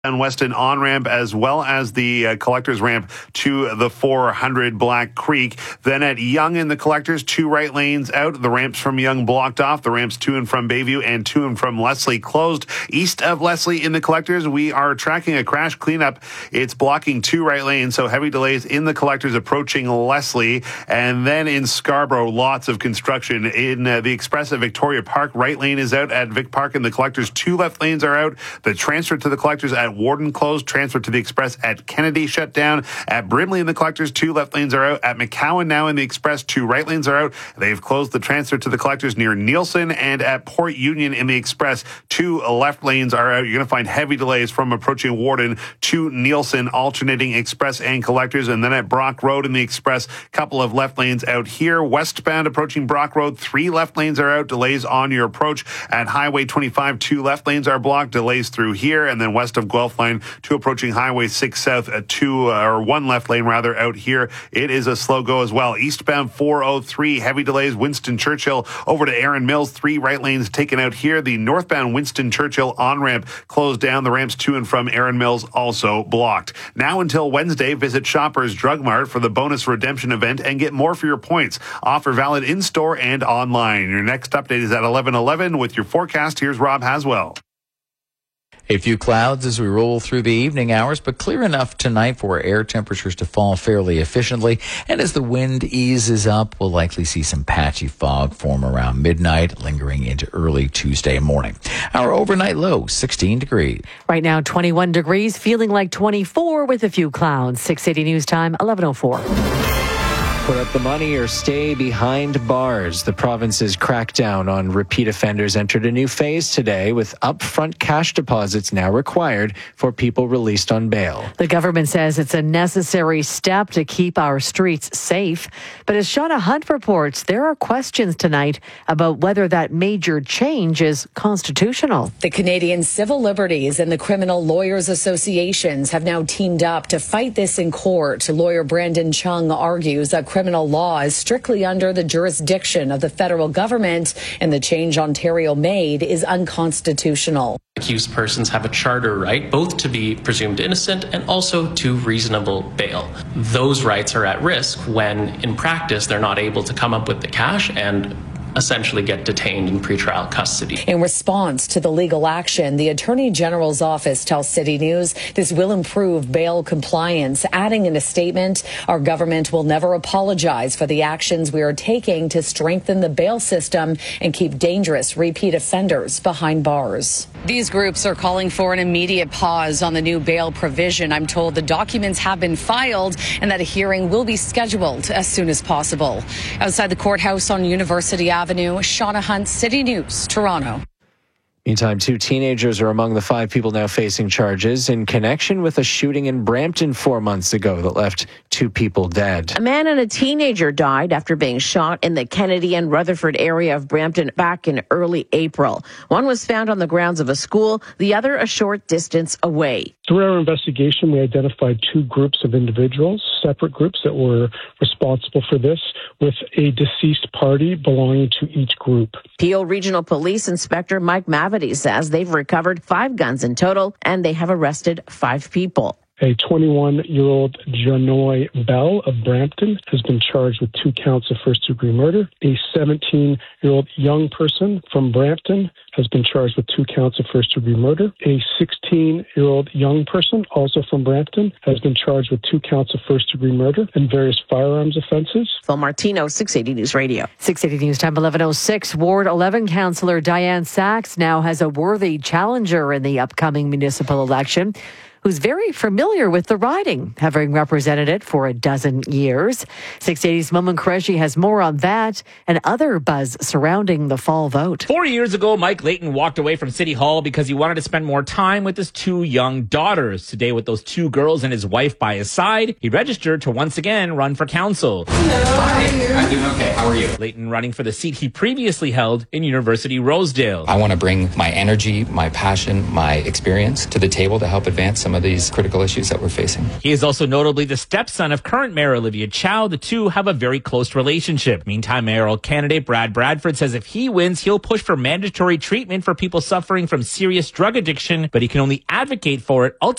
and Weston on-ramp, as well as the collector's ramp to the 400 Black Creek. Then at Yonge in the collectors, 2 right lanes out. The ramps from Yonge blocked off. The ramps to and from Bayview and to and from Leslie closed. East of Leslie in the collectors, we are tracking a crash cleanup. It's blocking 2 right lanes, so heavy delays in the collectors approaching Leslie. And then in Scarborough, lots of construction. In the Express at Victoria Park, right lane is out at Vic Park in the collectors. 2 left lanes are out. The transfer to the collectors at Warden closed. Transfer to the Express at Kennedy shut down. At Brimley in the collectors, 2 left lanes are out. At McCowan now in the Express, 2 right lanes are out. They've closed the transfer to the collectors near Nielsen. And at Port Union in the Express, 2 left lanes are out. You're going to find heavy delays from approaching Warden to Nielsen, alternating Express and collectors. And then at Brock Road in the Express, couple of left lanes out here. Westbound approaching Brock Road, 3 left lanes are out. Delays on your approach. At Highway 25, 2 left lanes are blocked. Delays through here. And then west of Guelph Line to approaching Highway 6 South, 1 left lane rather out here. It is a slow go as well. Eastbound 403, heavy delays. Winston Churchill over to Erin Mills, 3 right lanes taken out here. The northbound Winston Churchill on-ramp closed down. The ramps to and from Erin Mills also blocked. Now until Wednesday, visit Shoppers Drug Mart for the bonus redemption event and get more for your points. Offer valid in-store and online. Your next update is at 11:11 with your forecast. Here's Rob Haswell. A few clouds as we roll through the evening hours, but clear enough tonight for air temperatures to fall fairly efficiently. And as the wind eases up, we'll likely see some patchy fog form around midnight, lingering into early Tuesday morning. Our overnight low, 16 degrees. Right now, 21 degrees, feeling like 24 with a few clouds. 680 News Time, 11:04. Put up the money or stay behind bars. The province's crackdown on repeat offenders entered a new phase today, with upfront cash deposits now required for people released on bail. The government says it's a necessary step to keep our streets safe. But as Shauna Hunt reports, there are questions tonight about whether that major change is constitutional. The Canadian Civil Liberties and the Criminal Lawyers Associations have now teamed up to fight this in court. Lawyer Brandon Chung argues that criminal law is strictly under the jurisdiction of the federal government, and the change Ontario made is unconstitutional. Accused persons have a charter right both to be presumed innocent and also to reasonable bail. Those rights are at risk when, in practice, they're not able to come up with the cash and essentially get detained in pretrial custody. In response to the legal action, the Attorney General's office tells City News this will improve bail compliance, adding in a statement, our government will never apologize for the actions we are taking to strengthen the bail system and keep dangerous repeat offenders behind bars. These groups are calling for an immediate pause on the new bail provision. I'm told the documents have been filed and that a hearing will be scheduled as soon as possible. Outside the courthouse on University Avenue, Shauna Hunt, City News, Toronto. Meantime, 2 teenagers are among the 5 people now facing charges in connection with a shooting in Brampton 4 months ago that left 2 people dead. A man and a teenager died after being shot in the Kennedy and Rutherford area of Brampton back in early April. One was found on the grounds of a school, the other a short distance away. Through our investigation, we identified 2 groups of individuals, separate groups that were responsible for this, with a deceased party belonging to each group. Peel Regional Police Inspector Mike Mavity says they've recovered 5 guns in total and they have arrested 5 people. A 21-year-old Janoy Bell of Brampton has been charged with 2 counts of first-degree murder. A 17-year-old young person from Brampton has been charged with 2 counts of first-degree murder. A 16-year-old young person, also from Brampton, has been charged with 2 counts of first-degree murder and various firearms offenses. Phil Martino, 680 News Radio. 680 News Time, 11:06. Ward 11 Councillor Diane Sachs now has a worthy challenger in the upcoming municipal election, who's very familiar with the riding, having represented it for a dozen years. 680's Momin Qureshi has more on that and other buzz surrounding the fall vote. 4 years ago, Mike Layton walked away from City Hall because he wanted to spend more time with his 2 young daughters. Today, with those 2 girls and his wife by his side, he registered to once again run for council. Hello. Hi, I'm doing okay. How are you? Layton running for the seat he previously held in University Rosedale. I want to bring my energy, my passion, my experience to the table to help advance some of these critical issues that we're facing. He is also notably the stepson of current Mayor Olivia Chow. The 2 have a very close relationship. Meantime, mayoral candidate Brad Bradford says if he wins, he'll push for mandatory treatment for people suffering from serious drug addiction, but he can only advocate for it